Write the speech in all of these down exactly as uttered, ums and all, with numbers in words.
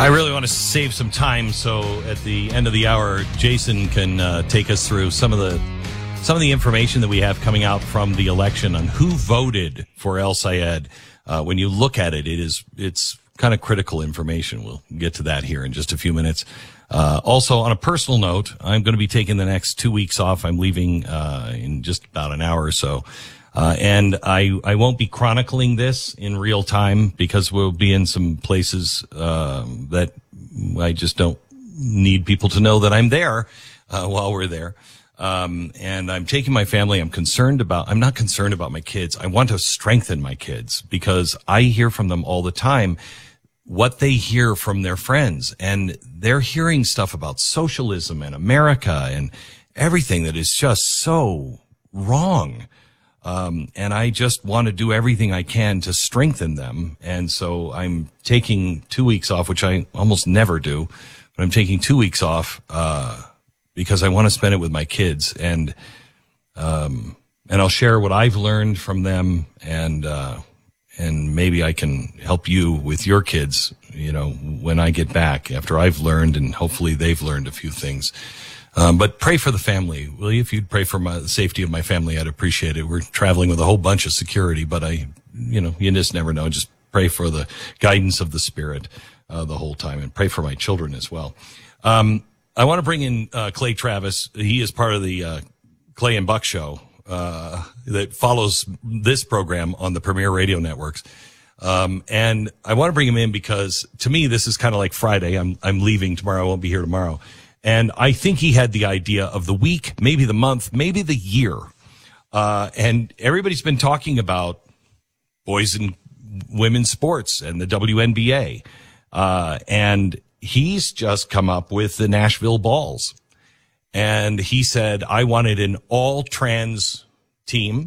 I really want to save some time, so at the end of the hour, Jason can uh, take us through some of the some of the information that we have coming out from the election on who voted for El Sayed. Uh, when you look at it, it is it's kind of critical information. We'll get to that here in just a few minutes. Uh, also, on a personal note, I'm going to be taking the next two weeks off. I'm leaving uh, in just about an hour or so. Uh, and I, I won't be chronicling this in real time because we'll be in some places, uh, that I just don't need people to know that I'm there, uh, while we're there. Um, and I'm taking my family. I'm concerned about, I'm not concerned about my kids. I want to strengthen my kids because I hear from them all the time what they hear from their friends, and they're hearing stuff about socialism and America and everything that is just so wrong. Um, and I just want to do everything I can to strengthen them. And so I'm taking two weeks off, which I almost never do, but I'm taking two weeks off, uh, because I want to spend it with my kids, and, um, and I'll share what I've learned from them, and, uh, and maybe I can help you with your kids, you know, when I get back after I've learned, and hopefully they've learned a few things. Um, but pray for the family, will you? If you'd pray for my, the safety of my family, I'd appreciate it. We're traveling with a whole bunch of security, but I, you know, you just never know. Just pray for the guidance of the Spirit, uh, the whole time, and pray for my children as well. Um, I want to bring in, uh, Clay Travis. He is part of the, uh, Clay and Buck show, uh, that follows this program on the Premier Radio Networks. Um, and I want to bring him in because to me, this is kind of like Friday. I'm, I'm leaving tomorrow. I won't be here tomorrow. And I think he had the idea of the week, maybe the month, maybe the year. Uh, and everybody's been talking about boys and women's sports and the W N B A. Uh, and he's just come up with the Nashville Balls. And he said, I wanted an all trans team.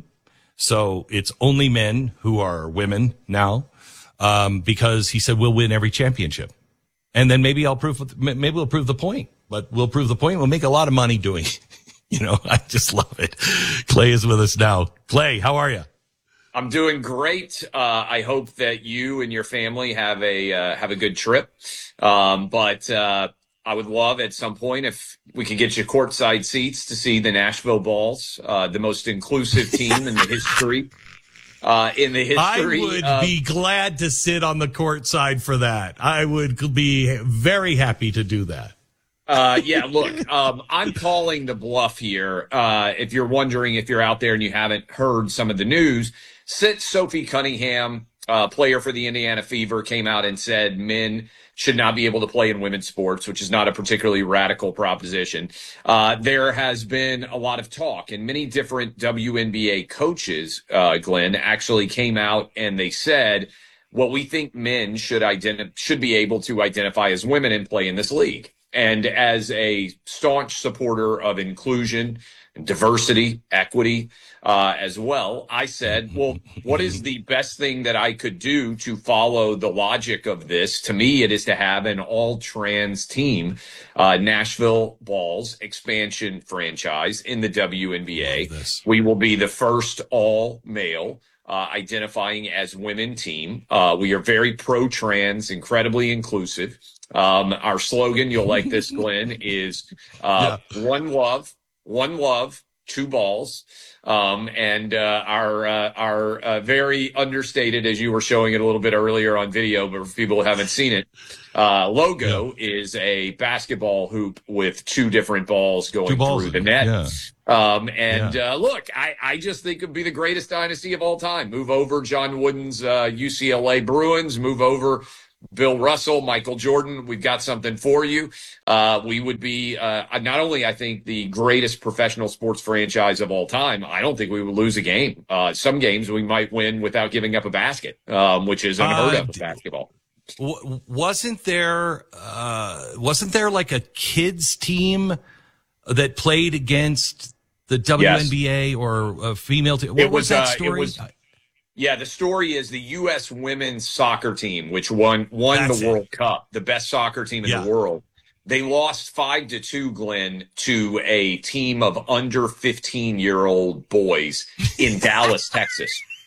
So it's only men who are women now. Um, because he said, we'll win every championship. And then maybe I'll prove, maybe we'll prove the point. But we'll prove the point. We'll make a lot of money doing it. You know, I just love it. Clay is with us now. Clay, how are you? I'm doing great. Uh, I hope that you and your family have a uh, have a good trip. Um, but uh, I would love at some point if we could get you courtside seats to see the Nashville Balls, uh, the most inclusive team in the history. Uh, in the history, I would of, be glad to sit on the court side for that. I would be very happy to do that. Uh, yeah, look, um, I'm calling the bluff here. Uh, if you're wondering if you're out there and you haven't heard some of the news, since Sophie Cunningham, uh, player for the Indiana Fever, came out and said men should not be able to play in women's sports, which is not a particularly radical proposition. Uh, there has been a lot of talk, and many different W N B A coaches, uh, Glenn, actually came out and they said, well, we think men should identi- should be able to identify as women and play in this league. And as a staunch supporter of inclusion, diversity, equity, uh, as well, I said, well, what is the best thing that I could do to follow the logic of this? To me, it is to have an all-trans team, uh, Nashville Balls expansion franchise in the W N B A. We will be the first all-male Uh, identifying as women team. Uh, we are very pro-trans, incredibly inclusive. Um, our slogan, you'll like this, Glenn, is uh, yeah. one love, one love, two balls. Um, and uh, our uh, our uh, very understated, as you were showing it a little bit earlier on video, but for people who haven't seen it, uh, logo yeah. is a basketball hoop with two different balls going balls through the net. Yeah. Um, and, yeah. uh, look, I, I just think it'd be the greatest dynasty of all time. Move over John Wooden's, uh, U C L A Bruins, move over Bill Russell, Michael Jordan. We've got something for you. Uh, we would be, uh, not only, I think, the greatest professional sports franchise of all time. I don't think we would lose a game. Uh, some games we might win without giving up a basket, um, which is unheard uh, of in basketball. W- wasn't there, uh, wasn't there like a kids team that played against the W N B A yes. or a female team? What it was, was that uh, story? It was, yeah, the story is the U S women's soccer team, which won won That's the World it. Cup, the best soccer team in yeah. the world. They lost five to two, Glenn, to a team of under fifteen year old boys in Dallas, Texas.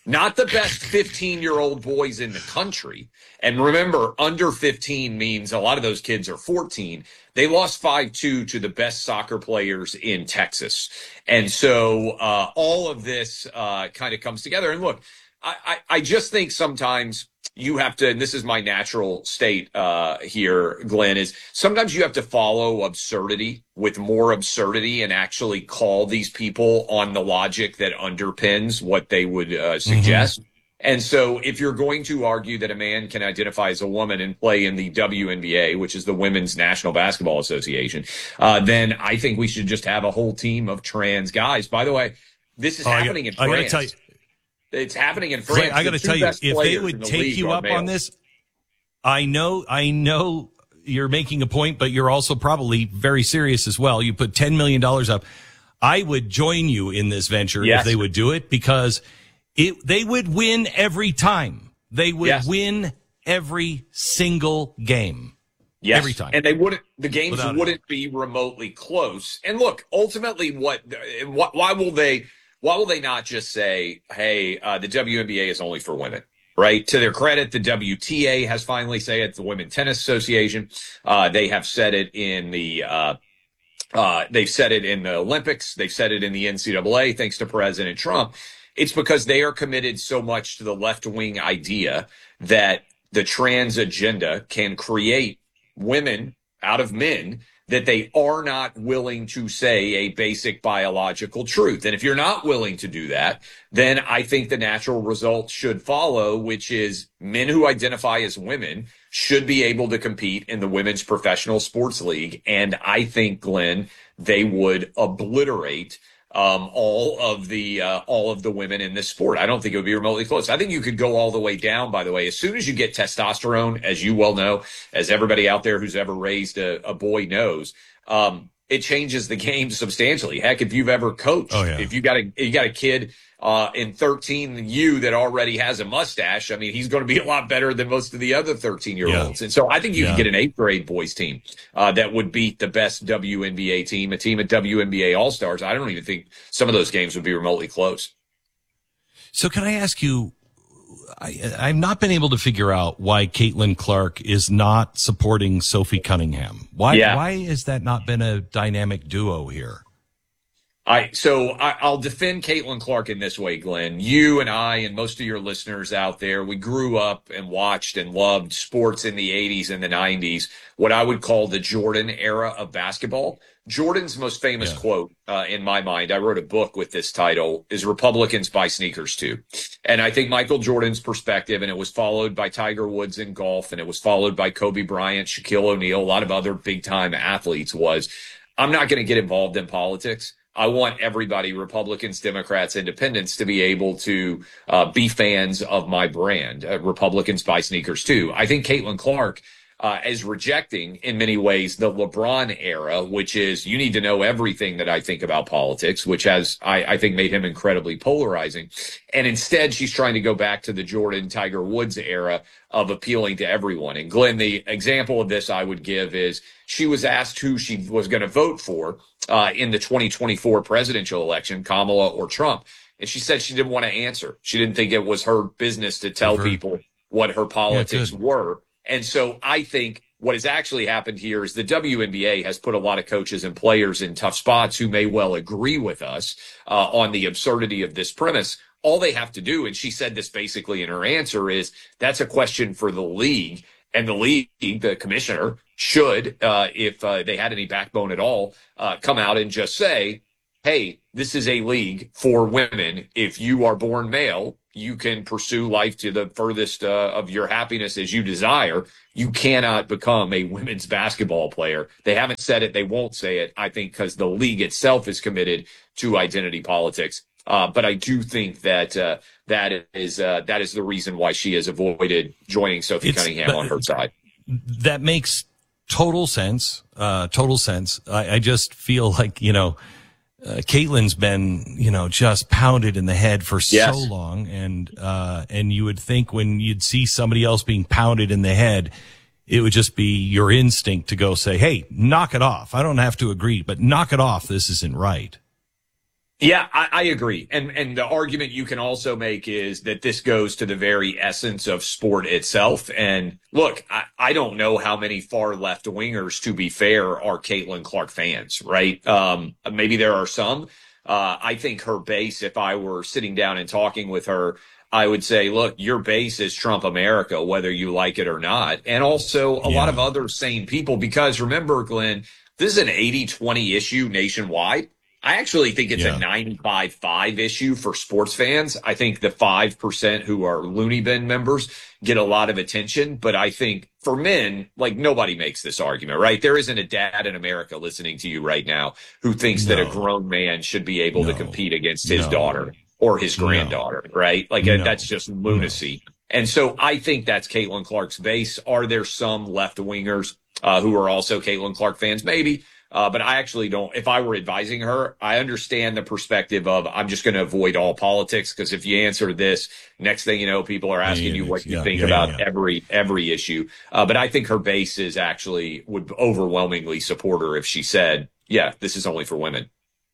not the best fifteen-year-old boys in the country. And remember, under fifteen means a lot of those kids are fourteen. They lost five two to the best soccer players in Texas. And so uh, all of this uh, kind of comes together. And look, I, I, I just think sometimes you have to, and this is my natural state uh, here, Glenn, is sometimes you have to follow absurdity with more absurdity and actually call these people on the logic that underpins what they would uh, suggest. Mm-hmm. And so if you're going to argue that a man can identify as a woman and play in the W N B A, which is the Women's National Basketball Association, uh, then I think we should just have a whole team of trans guys. By the way, this is oh, happening I got, in France. I gotta tell you, It's happening in France. I got to tell you, if they would take you up on this, I know, I know you're making a point, but you're also probably very serious as well. You put ten million dollars up. I would join you in this venture yes. if they would do it, because it, they would win every time. They would yes. win every single game. Yes. Every time. And they wouldn't, the games Without wouldn't it. be remotely close. And look, ultimately what, why will they, Why will they not just say, hey, uh, the W N B A is only for women, right? To their credit, the W T A has finally said it, the Women's Tennis Association. Uh, they have said it in the, uh, uh, they've said it in the Olympics. They've said it in the N C double A, thanks to President Trump. It's because they are committed so much to the left-wing idea that the trans agenda can create women out of men, that they are not willing to say a basic biological truth. And if you're not willing to do that, then I think the natural result should follow, which is men who identify as women should be able to compete in the Women's Professional Sports League. And I think, Glenn, they would obliterate um, all of the uh, all of the women in this sport. I don't think it would be remotely close. I think you could go all the way down, by the way. As soon as you get testosterone, as you well know, as everybody out there who's ever raised a, a boy knows, um, it changes the game substantially. Heck, if you've ever coached, oh, yeah. if you got a you got a kid uh, in thirteen U that already has a mustache, I mean, he's going to be a lot better than most of the other thirteen-year-olds. Yeah. And so I think you yeah. can get an eighth grade boys team uh, that would beat the best W N B A team, a team at W N B A All-Stars. I don't even think some of those games would be remotely close. So can I ask you, I, I've not been able to figure out why Caitlin Clark is not supporting Sophie Cunningham. Why, yeah. why has that not been a dynamic duo here? I, so I, I'll defend Caitlin Clark in this way, Glenn. You and I and most of your listeners out there, we grew up and watched and loved sports in the eighties and the nineties, what I would call the Jordan era of basketball. Jordan's most famous yeah. quote, uh, in my mind, I wrote a book with this title, is Republicans buy sneakers too. And I think Michael Jordan's perspective, and it was followed by Tiger Woods in golf, and it was followed by Kobe Bryant, Shaquille O'Neal, a lot of other big-time athletes, was, I'm not going to get involved in politics. I want everybody, Republicans, Democrats, Independents, to be able to uh, be fans of my brand. Uh, Republicans buy sneakers too. I think Caitlin Clark uh, is rejecting, in many ways, the LeBron era, which is you need to know everything that I think about politics, which has, I, I think, made him incredibly polarizing. And instead, she's trying to go back to the Jordan, Tiger Woods era of appealing to everyone. And Glenn, the example of this I would give is she was asked who she was going to vote for uh, in the twenty twenty-four presidential election, Kamala or Trump. And she said she didn't want to answer. She didn't think it was her business to tell Never. people what her politics yeah, were. And so I think what has actually happened here is the W N B A has put a lot of coaches and players in tough spots who may well agree with us uh, on the absurdity of this premise. All they have to do, and she said this basically in her answer, is that's a question for the league. And the league, the commissioner, should, uh, if uh, they had any backbone at all, uh, come out and just say, hey, this is a league for women. If you are born male, you can pursue life to the furthest uh, of your happiness as you desire. You cannot become a women's basketball player. They haven't said it. They won't say it, I think, because the league itself is committed to identity politics. Uh, but I do think that uh, that is uh, that is the reason why she has avoided joining Sophie it's, Cunningham on her side. That makes total sense. Uh, total sense. I, I just feel like, you know, uh, Caitlin's been, you know, just pounded in the head for yes. so long. And uh, and you would think when you'd see somebody else being pounded in the head, it would just be your instinct to go say, hey, knock it off. I don't have to agree, but knock it off. This isn't right. Yeah, I, I agree. And and the argument you can also make is that this goes to the very essence of sport itself. And look, I, I don't know how many far left wingers, to be fair, are Caitlin Clark fans, right? Um, maybe there are some. Uh, I think her base, if I were sitting down and talking with her, I would say, look, your base is Trump America, whether you like it or not. And also a Yeah. lot of other sane people, because remember, Glenn, this is an eighty twenty issue nationwide. I actually think it's Yeah. a ninety-five five issue for sports fans. I think the five percent who are loony bin members get a lot of attention. But I think for men, like, nobody makes this argument, right? There isn't a dad in America listening to you right now who thinks No. that a grown man should be able No. to compete against his No. daughter or his No. granddaughter, right? Like, No. that's just lunacy. And so I think that's Caitlin Clark's base. Are there some left wingers uh, who are also Caitlin Clark fans? Maybe. Uh, but I actually don't. If I were advising her, I understand the perspective of I'm just going to avoid all politics, because if you answer this, next thing you know, people are asking Yeah, you what you yeah, think yeah, about yeah, yeah. every every issue. Uh, but I think her base is actually would overwhelmingly support her if she said, "Yeah, this is only for women."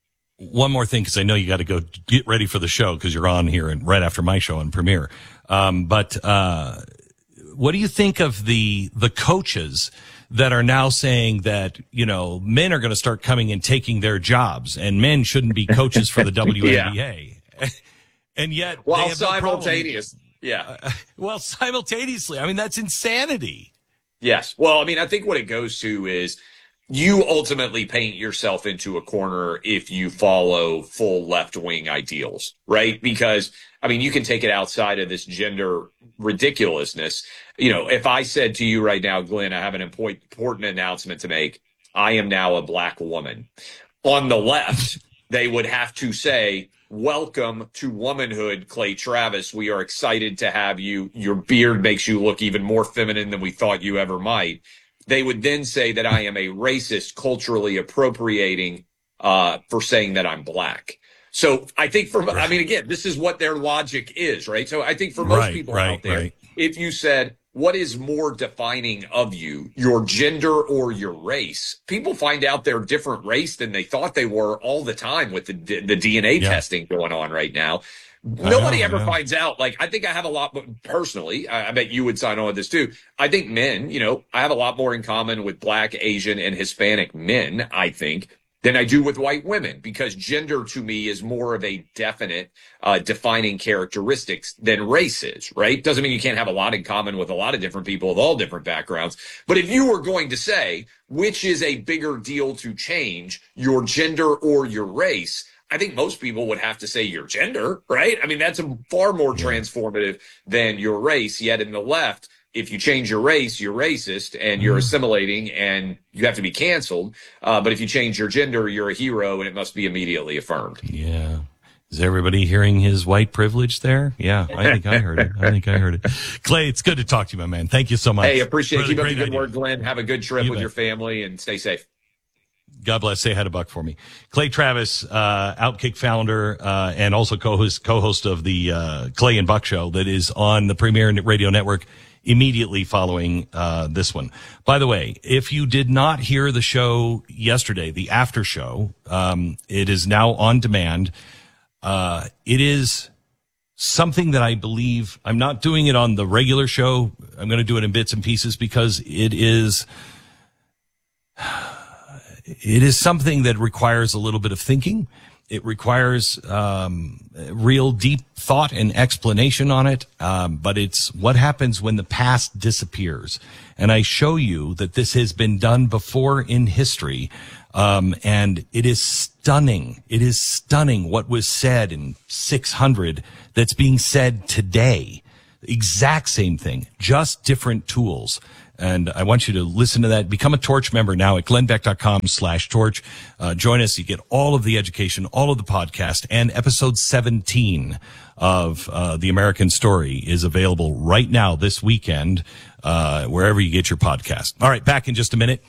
One more thing, because I know you got to go get ready for the show because you're on here and right after my show on Premiere. Um, but uh, what do you think of the the coaches that are now saying that, you know, men are going to start coming and taking their jobs, and men shouldn't be coaches for the W N B A? Yeah. And yet, While they have no problem- simultaneous, yeah. Uh, well, simultaneously, I mean, that's insanity. Yes. Well, I mean, I think what it goes to is you ultimately paint yourself into a corner if you follow full left-wing ideals, right? Because, I mean, you can take it outside of this gender ridiculousness. You know, if I said to you right now, Glenn, I have an important announcement to make. I am now a black woman. On the left, they would have to say, welcome to womanhood, Clay Travis. We are excited to have you. Your beard makes you look even more feminine than we thought you ever might. They would then say that I am a racist, culturally appropriating uh, for saying that I'm black. So I think for, I mean, again, this is what their logic is, right? So I think for most Right, people right, out there, right. if you said, what is more defining of you, your gender or your race? People find out they're different race than they thought they were all the time with the, the D N A Yeah. testing going on right now. I Nobody know, ever I know. finds out. Like, I think I have a lot, but personally, I, I bet you would sign on with this too. I think men, you know, I have a lot more in common with black, Asian, and Hispanic men, I think, than I do with white women, because gender to me is more of a definite uh, defining characteristics than race is, right? Doesn't mean you can't have a lot in common with a lot of different people with all different backgrounds. But if you were going to say, which is a bigger deal to change, your gender or your race, I think most people would have to say your gender, right? I mean, that's a far more transformative than your race. Yet in the left, if you change your race, you're racist and you're assimilating and you have to be canceled. Uh, but if you change your gender, you're a hero and it must be immediately affirmed. Yeah. Is everybody hearing his white privilege there? Yeah, I think I heard it. I think I heard it. Clay, it's good to talk to you, my man. Thank you so much. Hey, appreciate it. Really Keep up the great good idea. work, Glenn. Have a good trip You with bet. your family and stay safe. God bless. Say hi to Buck for me. Clay Travis, uh, Outkick founder, uh, and also co-host, co-host of the, uh, Clay and Buck show that is on the Premier Radio Network immediately following, uh, this one. By the way, if you did not hear the show yesterday, the after show, um, it is now on demand. Uh, it is something that I believe I'm not doing it on the regular show. I'm going to do it in bits and pieces because it is, It is something that requires a little bit of thinking. It requires um, real deep thought and explanation on it. Um, but it's what happens when the past disappears. And I show you that this has been done before in history. Um, and it is stunning. It is stunning what was said in six hundred that's being said today. Exact same thing, just different tools. And I want you to listen to that. Become a Torch member now at glennbeck.com slash torch. Uh, join us. You get all of the education, all of the podcast, and episode seventeen of uh, The American Story is available right now this weekend, uh, wherever you get your podcast. All right, back in just a minute.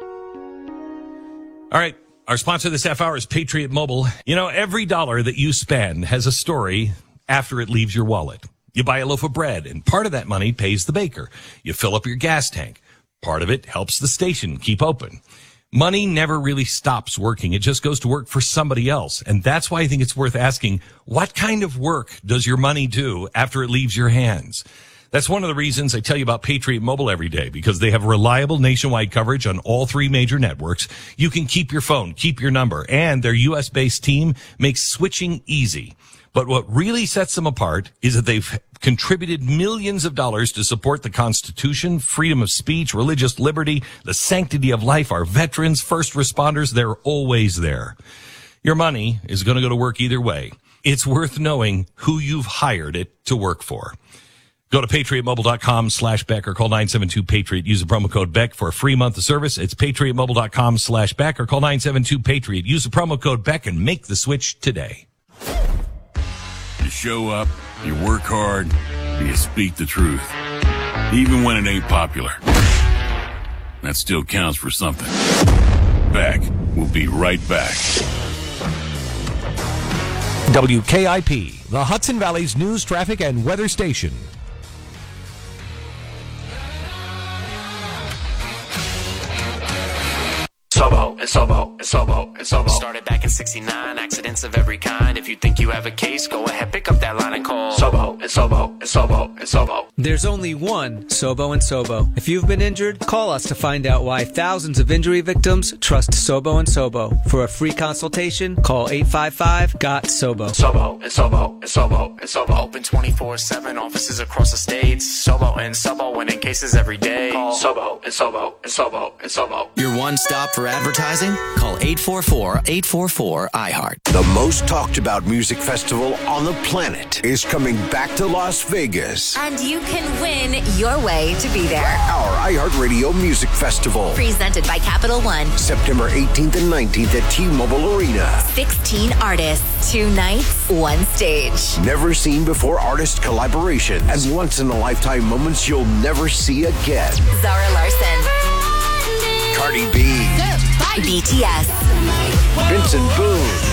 All right. Our sponsor this half hour is Patriot Mobile. You know, every dollar that you spend has a story after it leaves your wallet. You buy a loaf of bread, and part of that money pays the baker. You fill up your gas tank. Part of it helps the station keep open. Money never really stops working. It just goes to work for somebody else. And that's why I think it's worth asking, what kind of work does your money do after it leaves your hands? That's one of the reasons I tell you about Patriot Mobile every day, because they have reliable nationwide coverage on all three major networks. You can keep your phone, keep your number, and their U S-based team makes switching easy. But what really sets them apart is that they've contributed millions of dollars to support the Constitution, freedom of speech, religious liberty, the sanctity of life, our veterans, first responders. They're always there. Your money is going to go to work either way. It's worth knowing who you've hired it to work for. Go to patriotmobile.com slash Beck or call nine seven two Patriot. Use the promo code Beck for a free month of service. It's patriotmobile.com slash Beck or call nine seven two Patriot. Use the promo code Beck and make the switch today. You show up, you work hard, you speak the truth. Even when it ain't popular. That still counts for something. Beck will be right back. W K I P, the Hudson Valley's news, traffic, and weather station. Sobo and Sobo and Sobo and Sobo. Started back in sixty-nine, accidents of every kind. If you think you have a case, go ahead, pick up that line and call Sobo and Sobo and Sobo and Sobo. There's only one Sobo and Sobo. If you've been injured, call us to find out why thousands of injury victims trust Sobo and Sobo. For a free consultation, call eight five five, G O T, SOBO. Sobo and Sobo and Sobo and Sobo. Open twenty-four seven, offices across the states. Sobo and Sobo, winning cases every day. Call Sobo and Sobo and Sobo and Sobo. Your one stop for advertising? Call eight four four, eight four four, I heart. The most talked about music festival on the planet is coming back to Las Vegas. And you can win your way to be there. Our iHeartRadio Music Festival. Presented by Capital One. September eighteenth and nineteenth at T-Mobile Arena. sixteen artists, two nights, one stage. Never seen before artist collaboration and once-in-a-lifetime moments you'll never see again. Zara Larson. Cardi B. B T S. Vincent Boone.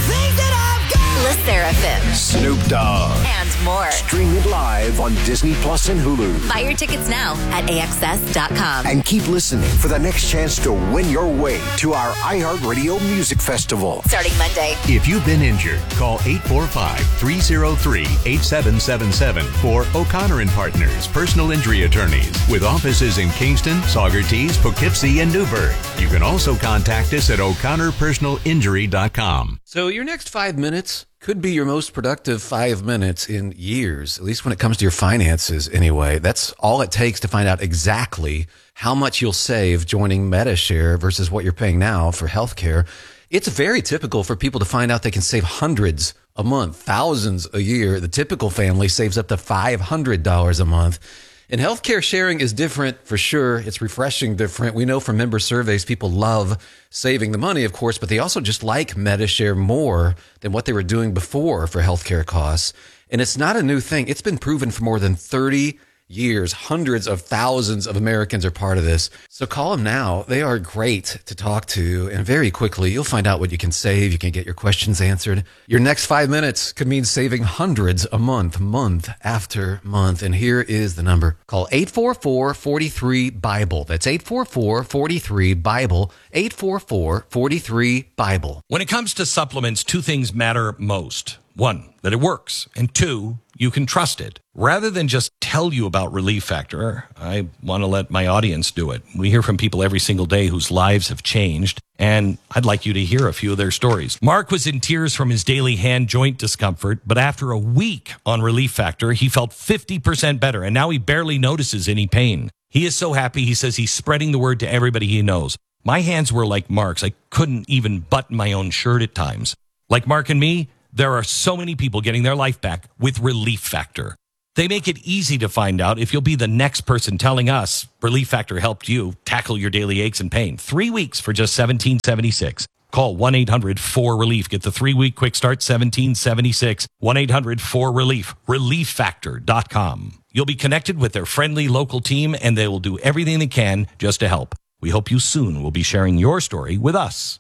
Le Seraphim. Snoop Dogg. And more. Stream it live on Disney Plus and Hulu. Buy your tickets now at A X S dot com. And keep listening for the next chance to win your way to our iHeartRadio Music Festival. Starting Monday. If you've been injured, call eight four five, three oh three, eight seven seven seven for O'Connor and Partners, personal injury attorneys, with offices in Kingston, Saugerties, Poughkeepsie, and Newburgh. You can also contact us at o'connor personal injury dot com. So your next five minutes could be your most productive five minutes in years, at least when it comes to your finances anyway. That's all it takes to find out exactly how much you'll save joining MediShare versus what you're paying now for healthcare. It's very typical for people to find out they can save hundreds a month, thousands a year. The typical family saves up to five hundred dollars a month. And healthcare sharing is different for sure. It's refreshing different. We know from member surveys, people love saving the money, of course, but they also just like MediShare more than what they were doing before for healthcare costs. And it's not a new thing. It's been proven for more than thirty years. Hundreds of thousands of Americans are part of this. So call them now. They are great to talk to. And very quickly, you'll find out what you can save. You can get your questions answered. Your next five minutes could mean saving hundreds a month, month after month. And here is the number. Call eight four four, four three, BIBLE. That's eight four four, four three, BIBLE. eight four four, four three, BIBLE. When it comes to supplements, two things matter most. One, that it works. And two, you can trust it. Rather than just tell you about Relief Factor, I want to let my audience do it. We hear from people every single day whose lives have changed, and I'd like you to hear a few of their stories. Mark was in tears from his daily hand joint discomfort, but after a week on Relief Factor, he felt fifty percent better, and now he barely notices any pain. He is so happy, he says he's spreading the word to everybody he knows. My hands were like Mark's. I couldn't even button my own shirt at times. Like Mark and me, there are so many people getting their life back with Relief Factor. They make it easy to find out if you'll be the next person telling us Relief Factor helped you tackle your daily aches and pain. Three weeks for just seventeen seventy-six. Call one eight hundred four relief. Get the three-week quick start, seventeen seventy-six. one eight hundred four relief. relief factor dot com. You'll be connected with their friendly local team, and they will do everything they can just to help. We hope you soon will be sharing your story with us.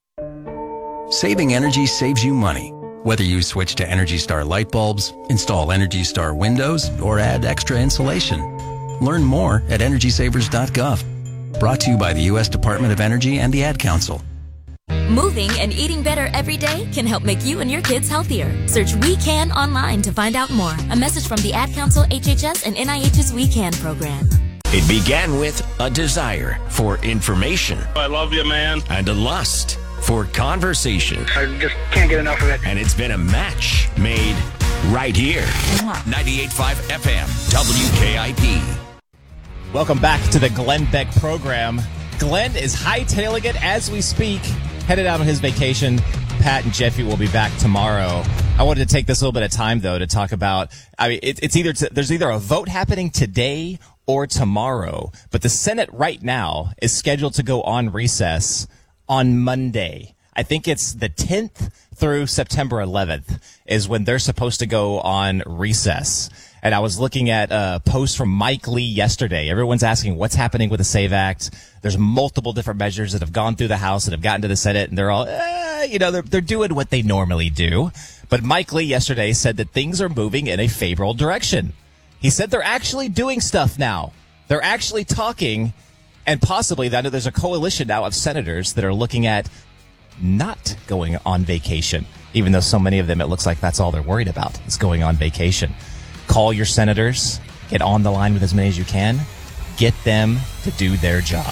Saving energy saves you money. Whether you switch to Energy Star light bulbs, install Energy Star windows, or add extra insulation. Learn more at energy savers dot gov. Brought to you by the U S Department of Energy and the Ad Council. Moving and eating better every day can help make you and your kids healthier. Search We Can online to find out more. A message from the Ad Council, H H S, and N I H's We Can program. It began with a desire for information. I love you, man. And a lust for conversation. I just can't get enough of it. And it's been a match made right here. ninety-eight point five F M, W K I P. Welcome back to the Glenn Beck program. Glenn is hightailing it as we speak, headed out on his vacation. Pat and Jeffy will be back tomorrow. I wanted to take this little bit of time, though, to talk about, I mean, it, it's either, t- there's either a vote happening today or tomorrow, but the Senate right now is scheduled to go on recess on Monday. I think it's the tenth through September eleventh is when they're supposed to go on recess. And I was looking at a post from Mike Lee yesterday. Everyone's asking what's happening with the SAVE Act. There's multiple different measures that have gone through the House that have gotten to the Senate, and they're all, eh, you know, they're, they're doing what they normally do. But Mike Lee yesterday said that things are moving in a favorable direction. He said they're actually doing stuff now. They're actually talking, and possibly, I know there's a coalition now of senators that are looking at not going on vacation, even though so many of them, it looks like that's all they're worried about is going on vacation. Call your senators, get on the line with as many as you can, get them to do their job.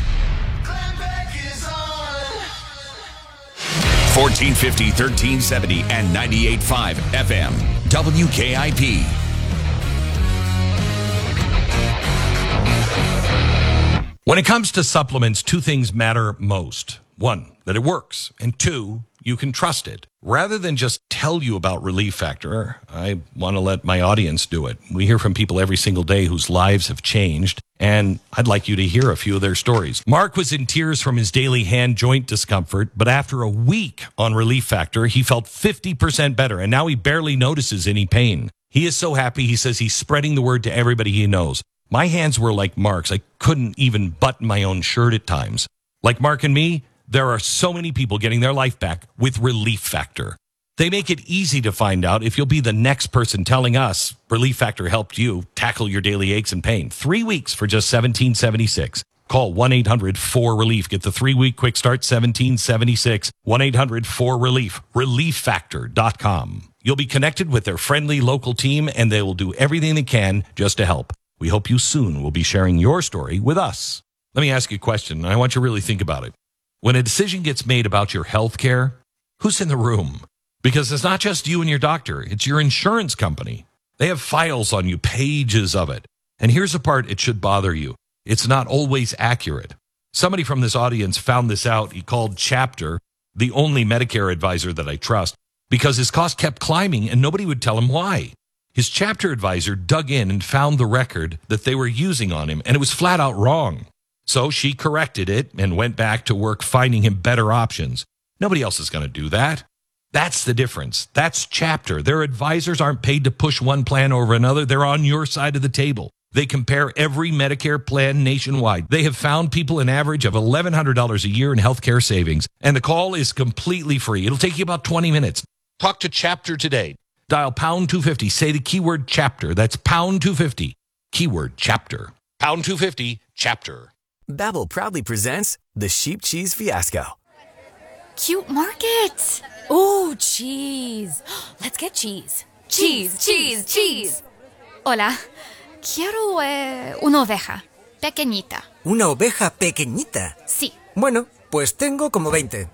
fourteen fifty, thirteen seventy, and ninety-eight point five F M, W K I P. When it comes to supplements, two things matter most. One, that it works, and two, you can trust it. Rather than just tell you about Relief Factor, I want to let my audience do it. We hear from people every single day whose lives have changed, and I'd like you to hear a few of their stories. Mark was in tears from his daily hand joint discomfort, but after a week on Relief Factor, he felt fifty percent better, and now he barely notices any pain. He is so happy, he says he's spreading the word to everybody he knows. My hands were like Mark's. I couldn't even button my own shirt at times. Like Mark and me, there are so many people getting their life back with Relief Factor. They make it easy to find out if you'll be the next person telling us Relief Factor helped you tackle your daily aches and pain. Three weeks for just seventeen seventy-six. Call one eight hundred four relief. Get the three-week quick start, seventeen seventy-six. one eight hundred four relief. relief factor dot com. You'll be connected with their friendly local team, and they will do everything they can just to help. We hope you soon will be sharing your story with us. Let me ask you a question, and I want you to really think about it. When a decision gets made about your health care, who's in the room? Because it's not just you and your doctor. It's your insurance company. They have files on you, pages of it. And here's the part it should bother you. It's not always accurate. Somebody from this audience found this out. He called Chapter, the only Medicare advisor that I trust, because his cost kept climbing and nobody would tell him why. His Chapter advisor dug in and found the record that they were using on him, and it was flat out wrong. So she corrected it and went back to work finding him better options. Nobody else is going to do that. That's the difference. That's Chapter. Their advisors aren't paid to push one plan over another. They're on your side of the table. They compare every Medicare plan nationwide. They have found people an average of eleven hundred dollars a year in healthcare savings. And the call is completely free. It'll take you about twenty minutes. Talk to Chapter today. Dial pound two fifty. Say the keyword Chapter. That's pound two fifty. Keyword Chapter. Pound two fifty. Chapter. Babbel proudly presents the Sheep Cheese Fiasco. Cute market. Ooh, cheese. Let's get cheese. Cheese, cheese, cheese. Hola. Quiero eh, una oveja. Pequeñita. ¿Una oveja pequeñita? Sí. Bueno, pues tengo como veinte.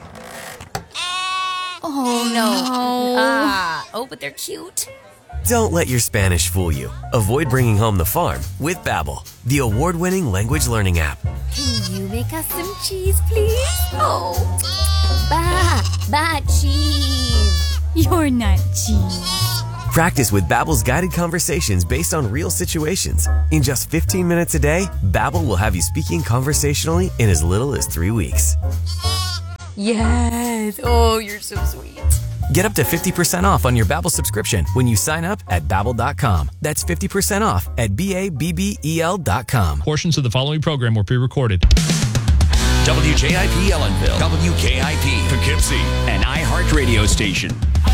Oh, no. Ah, oh, but they're cute. Don't let your Spanish fool you. Avoid bringing home the farm with Babbel, the award-winning language learning app. Can you make us some cheese, please? Oh, ba, ba, cheese. You're not cheese. Practice with Babbel's guided conversations based on real situations. In just fifteen minutes a day, Babbel will have you speaking conversationally in as little as three weeks. Yes. Oh, you're so sweet. Get up to fifty percent off on your Babbel subscription when you sign up at Babbel dot com. That's fifty percent off at B A B B E L dot com. Portions of the following program were pre-recorded. W J I P Ellenville, W K I P Poughkeepsie, an iHeart radio station.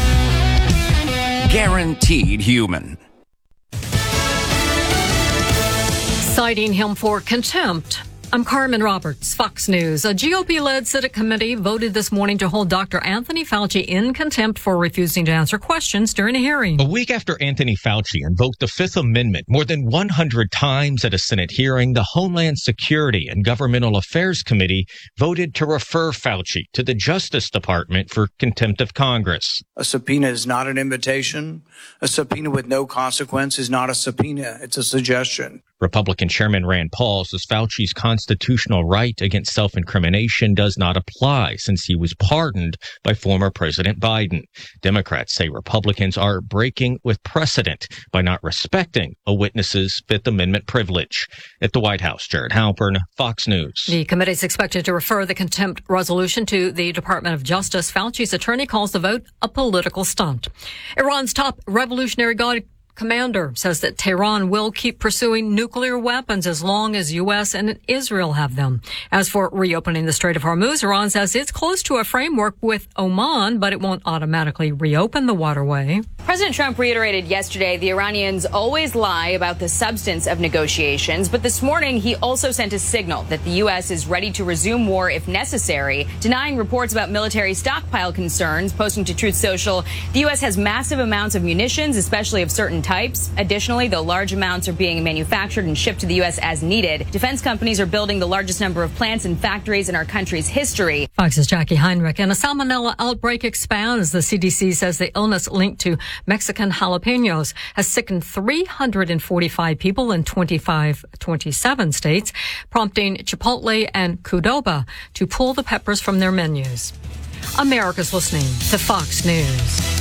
Guaranteed human. Citing him for contempt, I'm Carmen Roberts, Fox News. A G O P-led Senate committee voted this morning to hold Doctor Anthony Fauci in contempt for refusing to answer questions during a hearing. A week after Anthony Fauci invoked the Fifth Amendment more than one hundred times at a Senate hearing, the Homeland Security and Governmental Affairs Committee voted to refer Fauci to the Justice Department for contempt of Congress. A subpoena is not an invitation. A subpoena with no consequence is not a subpoena. It's a suggestion. Republican Chairman Rand Paul says Fauci's constitutional right against self-incrimination does not apply since he was pardoned by former President Biden. Democrats say Republicans are breaking with precedent by not respecting a witness's Fifth Amendment privilege. At the White House, Jared Halpern, Fox News. The committee is expected to refer the contempt resolution to the Department of Justice. Fauci's attorney calls the vote a political stunt. Iran's top Revolutionary Guard commander says that Tehran will keep pursuing nuclear weapons as long as U S and Israel have them. As for reopening the Strait of Hormuz, Iran says it's close to a framework with Oman, but it won't automatically reopen the waterway. President Trump reiterated yesterday the Iranians always lie about the substance of negotiations, but this morning he also sent a signal that the U S is ready to resume war if necessary, denying reports about military stockpile concerns, posting to Truth Social, the U S has massive amounts of munitions, especially of certain types. Additionally, though large amounts are being manufactured and shipped to the U S as needed, defense companies are building the largest number of plants and factories in our country's history. Fox's Jackie Heinrich. And a salmonella outbreak expands. The C D C says the illness linked to Mexican jalapenos has sickened three hundred forty-five people in twenty-five, twenty-seven states, prompting Chipotle and Qdoba to pull the peppers from their menus. America's listening to Fox News.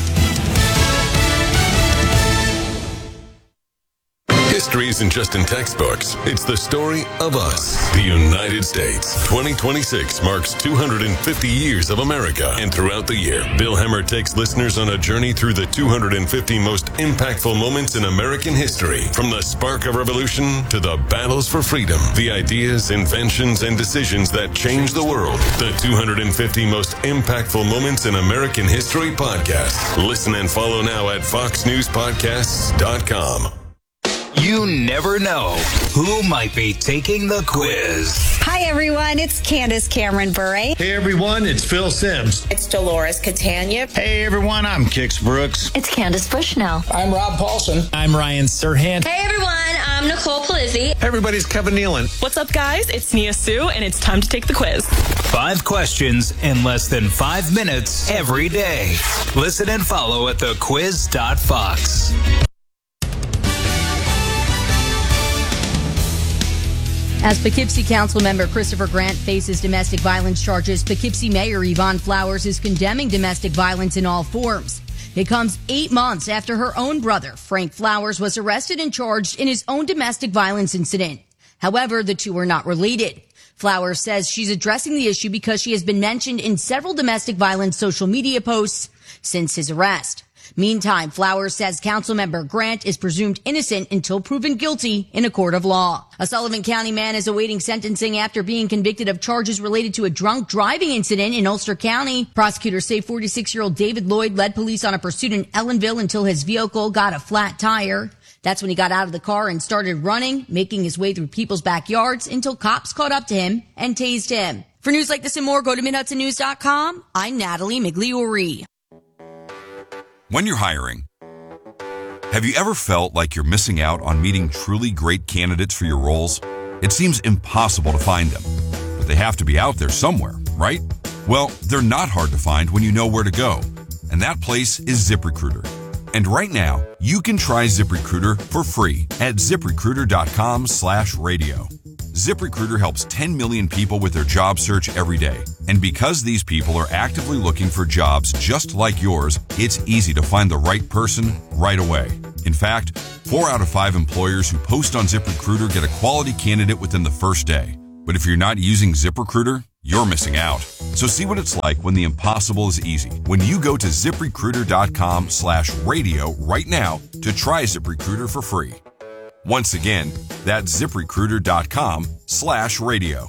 History isn't just in textbooks. It's the story of us, the United States. twenty twenty-six marks two hundred fifty years of America. And throughout the year, Bill Hemmer takes listeners on a journey through the two hundred fifty most impactful moments in American history. From the spark of revolution to the battles for freedom, the ideas, inventions, and decisions that changed the world. The two hundred fifty most impactful moments in American history podcast. Listen and follow now at fox news podcasts dot com. You never know who might be taking the quiz. Hi, everyone. It's Candace Cameron Bure. Hey, everyone. It's Phil Sims. It's Dolores Catania. Hey, everyone. I'm Kix Brooks. It's Candace Bushnell. I'm Rob Paulson. I'm Ryan Serhant. Hey, everyone. I'm Nicole Polizzi. Hey, everybody's Kevin Nealon. What's up, guys? It's Nia Sue, and it's time to take the quiz. Five questions in less than five minutes every day. Listen and follow at the quiz dot fox. As Poughkeepsie Council member Christopher Grant faces domestic violence charges, Poughkeepsie Mayor Yvonne Flowers is condemning domestic violence in all forms. It comes eight months after her own brother, Frank Flowers, was arrested and charged in his own domestic violence incident. However, the two are not related. Flowers says she's addressing the issue because she has been mentioned in several domestic violence social media posts since his arrest. Meantime, Flowers says Councilmember Grant is presumed innocent until proven guilty in a court of law. A Sullivan County man is awaiting sentencing after being convicted of charges related to a drunk driving incident in Ulster County. Prosecutors say forty-six-year-old David Lloyd led police on a pursuit in Ellenville until his vehicle got a flat tire. That's when he got out of the car and started running, making his way through people's backyards until cops caught up to him and tased him. For news like this and more, go to mid hudson news dot com. I'm Natalie Migliore. When you're hiring, have you ever felt like you're missing out on meeting truly great candidates for your roles? It seems impossible to find them, but they have to be out there somewhere, right? Well, they're not hard to find when you know where to go, and that place is ZipRecruiter. And right now, you can try ZipRecruiter for free at ZipRecruiter.com slash radio. ZipRecruiter helps ten million people with their job search every day. And because these people are actively looking for jobs just like yours, it's easy to find the right person right away. In fact, four out of five employers who post on ZipRecruiter get a quality candidate within the first day. But if you're not using ZipRecruiter, you're missing out. So see what it's like when the impossible is easy. When you go to ZipRecruiter.com slash radio right now to try ZipRecruiter for free. Once again, that's ZipRecruiter.com slash radio.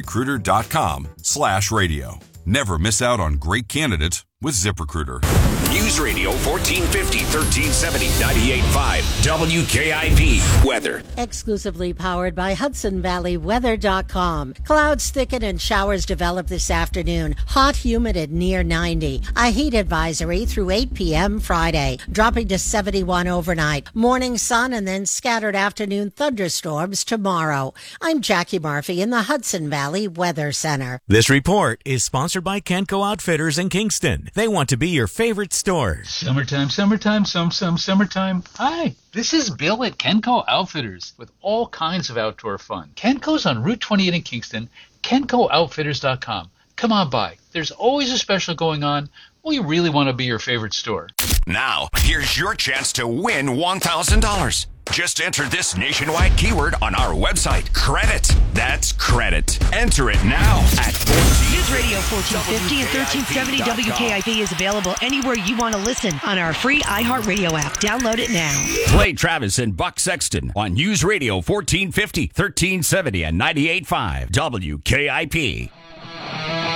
ZipRecruiter.com slash radio. Never miss out on great candidates with ZipRecruiter. News Radio fourteen fifty, thirteen seventy, ninety-eight point five W K I P weather. Exclusively powered by Hudson Valley Weather dot com. Clouds thicken and showers develop this afternoon. Hot, humid at near ninety. A heat advisory through eight p.m. Friday, dropping to seventy-one overnight. Morning sun and then scattered afternoon thunderstorms tomorrow. I'm Jackie Murphy in the Hudson Valley Weather Center. This report is sponsored by Kenco Outfitters in Kingston. They want to be your favorite stores. Summertime, summertime, some, some, summertime. Hi, this is Bill at Kenco Outfitters with all kinds of outdoor fun. Kenco's on Route twenty-eight in Kingston, Kenco Outfitters dot com. Come on by. There's always a special going on. We really want to be your favorite store. Now, here's your chance to win one thousand dollars. Just enter this nationwide keyword on our website. Credit. That's credit. Enter it now at News Radio fourteen fifty and thirteen seventy W K I P is available anywhere you want to listen on our free iHeartRadio app. Download it now. Play Travis and Buck Sexton on News Radio fourteen fifty, thirteen seventy, and ninety-eight point five W K I P.